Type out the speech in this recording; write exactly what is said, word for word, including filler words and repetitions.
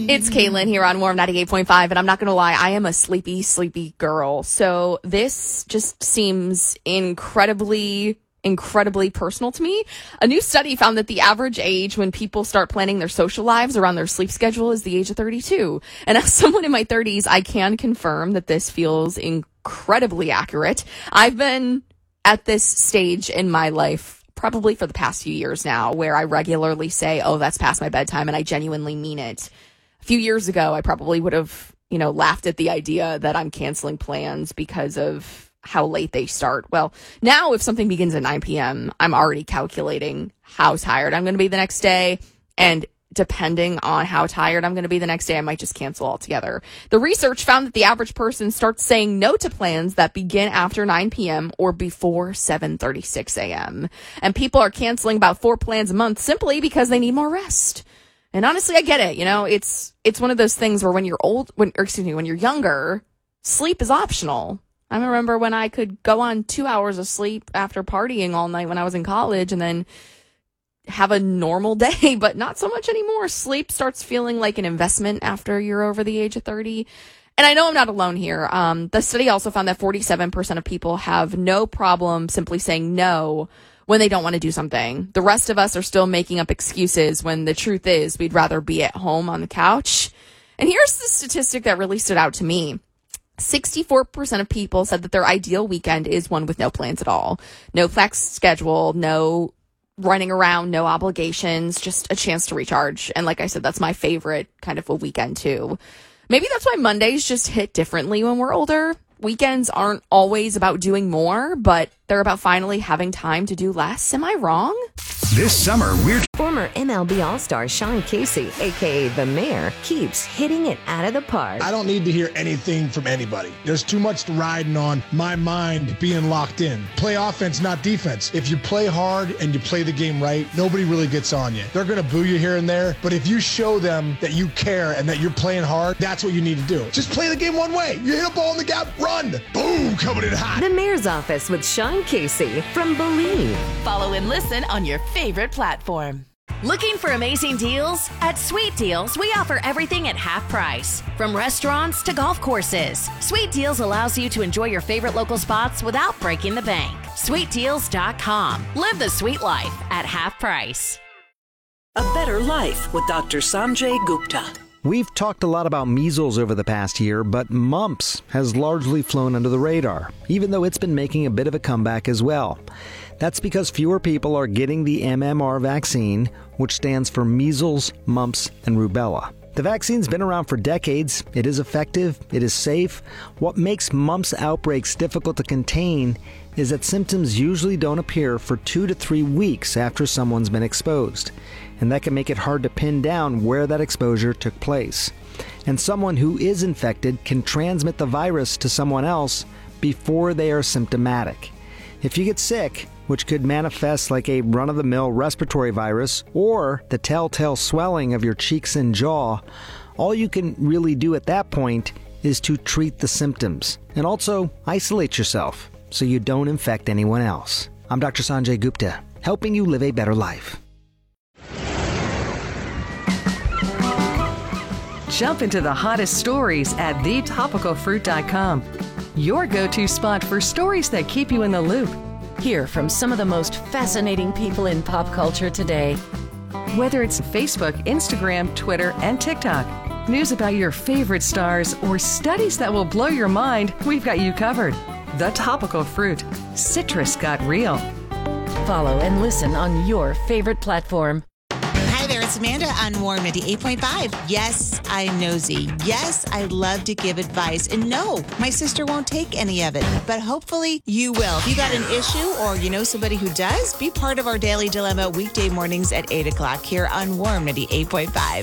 It's Caitlin here on Warm ninety-eight point five, and I'm not going to lie, I am a sleepy, sleepy girl. So this just seems incredibly, incredibly personal to me. A new study found that the average age when people start planning their social lives around their sleep schedule is the age of thirty-two. And as someone in my thirties, I can confirm that this feels incredibly accurate. I've been at this stage in my life probably for the past few years now, where I regularly say, oh, that's past my bedtime, and I genuinely mean it. A few years ago, I probably would have, you know, laughed at the idea that I'm canceling plans because of how late they start. Well, now if something begins at nine p.m., I'm already calculating how tired I'm going to be the next day, and depending on how tired I'm going to be the next day, I might just cancel altogether. The research found that the average person starts saying no to plans that begin after nine p.m. or before seven thirty-six a.m. And people are canceling about four plans a month simply because they need more rest. And honestly, I get it. You know, it's it's one of those things where when you're old, when or excuse me, when you're younger, sleep is optional. I remember when I could go on two hours of sleep after partying all night when I was in college and then have a normal day, but not so much anymore. Sleep starts feeling like an investment after you're over the age of thirty. And I know I'm not alone here. Um, the study also found that forty-seven percent of people have no problem simply saying no when they don't want to do something. The rest of us are still making up excuses when the truth is we'd rather be at home on the couch. And here's the statistic that really stood out to me. sixty-four percent of people said that their ideal weekend is one with no plans at all. No flex schedule, no running around, no obligations, just a chance to recharge. And like I said, that's my favorite kind of a weekend too. Maybe that's why Mondays just hit differently when we're older. Weekends aren't always about doing more, but they're about finally having time to do less. Am I wrong? This summer, we're... Former M L B All-Star Sean Casey, a k a. The Mayor, keeps hitting it out of the park. I don't need to hear anything from anybody. There's too much riding on my mind being locked in. Play offense, not defense. If you play hard and you play the game right, nobody really gets on you. They're going to boo you here and there, but if you show them that you care and that you're playing hard, that's what you need to do. Just play the game one way. You hit a ball in the gap, run. Boom, coming in hot. The Mayor's Office with Sean Casey from Believe. Follow and listen on your favorite platform. Looking for amazing deals? At Sweet Deals, we offer everything at half price. From restaurants to golf courses, Sweet Deals allows you to enjoy your favorite local spots without breaking the bank. sweet deals dot com. Live the sweet life at half price. A Better Life with Doctor Sanjay Gupta. We've talked a lot about measles over the past year, but mumps has largely flown under the radar, even though it's been making a bit of a comeback as well. That's because fewer people are getting the M M R vaccine, which stands for measles, mumps, and rubella. The vaccine's been around for decades. It is effective. It is safe. What makes mumps outbreaks difficult to contain is that symptoms usually don't appear for two to three weeks after someone's been exposed. And that can make it hard to pin down where that exposure took place. And someone who is infected can transmit the virus to someone else before they are symptomatic. If you get sick, which could manifest like a run-of-the-mill respiratory virus or the telltale swelling of your cheeks and jaw, all you can really do at that point is to treat the symptoms and also isolate yourself so you don't infect anyone else. I'm Doctor Sanjay Gupta, helping you live a better life. Jump into the hottest stories at the topical fruit dot com. Your go-to spot for stories that keep you in the loop. Hear from some of the most fascinating people in pop culture today. Whether it's Facebook, Instagram, Twitter, and TikTok, news about your favorite stars, or studies that will blow your mind, we've got you covered. The Topical Fruit. Citrus got real. Follow and listen on your favorite platform. Hi there, it's Amanda on Warm ninety-eight point five. Yes, I'm nosy. Yes, I love to give advice. And no, my sister won't take any of it. But hopefully you will. If you got an issue or you know somebody who does, be part of our Daily Dilemma weekday mornings at eight o'clock here on Warm ninety-eight point five.